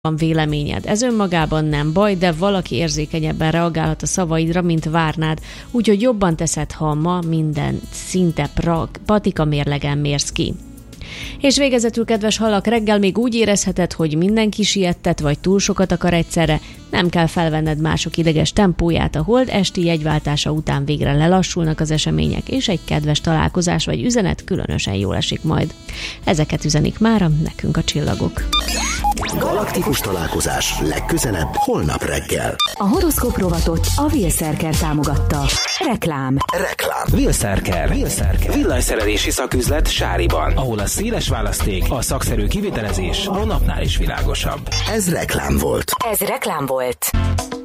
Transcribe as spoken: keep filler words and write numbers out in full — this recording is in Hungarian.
van véleményed. Ez önmagában nem baj, de valaki érzékenyebben reagálhat a szavaidra, mint várnád, úgyhogy jobban teszed, ha ma minden szinte pra- patika mérlegen mérsz ki. És végezetül, kedves hallak, reggel még úgy érezheted, hogy mindenki siettet, vagy túl sokat akar egyszerre, nem kell felvenned mások ideges tempóját, a hold esti jegyváltása után végre lelassulnak az események, és egy kedves találkozás vagy üzenet különösen jól esik majd. Ezeket üzenik mára nekünk a csillagok. Galaktikus találkozás legközelebb holnap reggel. A horoszkóp rovatot a Wheelszerker támogatta. Reklám. Reklám. Wheelszerker. Wheelszerker. Villanyszerelési szaküzlet Sáriban, ahol a széles választék, a szakszerű kivitelezés a napnál is világosabb. Ez reklám volt. Ez reklám volt.